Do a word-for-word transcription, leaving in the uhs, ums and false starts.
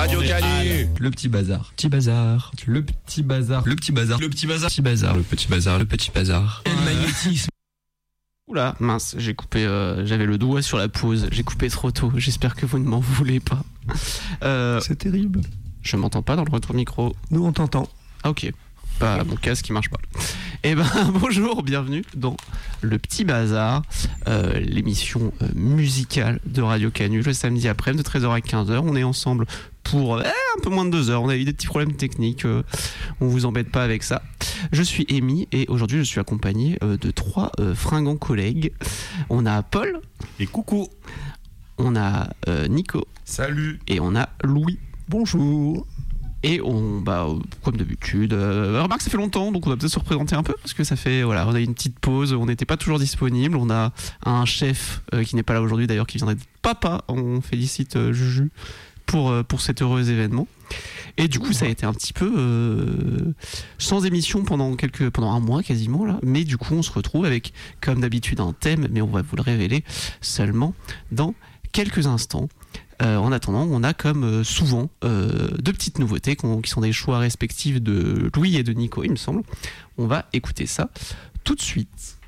Radio Canu. Le petit bazar. Petit bazar. Le petit bazar. Le petit bazar. Le petit bazar. Petit bazar. Le petit bazar. Le petit bazar. Quel magnétisme. Oula, mince, j'ai coupé, euh, j'avais le doigt sur la pause, j'ai coupé trop tôt, j'espère que vous ne m'en voulez pas. Euh, C'est terrible. je m'entends pas dans le retour micro. Nous, on t'entend. Ah ok, bah mon casque il marche pas. Eh ben bonjour, bienvenue dans Le Petit Bazar, euh, l'émission euh, musicale de Radio Canu, le samedi après, de treize heures à quinze heures, on est ensemble pour eh, un peu moins de deux heures, on a eu des petits problèmes techniques, euh, on vous embête pas avec ça. Je suis Amy et aujourd'hui je suis accompagné euh, de trois euh, fringants collègues. On a Paul. Et coucou. On a euh, Nico. Salut. Et on a Louis. Bonjour. Et on, bah, euh, comme d'habitude, euh, remarque, ça fait longtemps, donc on va peut-être se représenter un peu, parce que ça fait, voilà, on a eu une petite pause, on n'était pas toujours disponible. On a un chef euh, qui n'est pas là aujourd'hui d'ailleurs, qui viendrait de papa. On félicite euh, Juju pour, euh, pour cet heureux événement. Et du coup, ça a été un petit peu euh, sans émission pendant quelques, pendant un mois quasiment là. Mais du coup, on se retrouve avec, comme d'habitude, un thème, mais on va vous le révéler seulement dans quelques instants. Euh, en attendant, on a comme euh, souvent euh, deux petites nouveautés qui sont des choix respectifs de Louis et de Nico, il me semble. On va écouter ça tout de suite.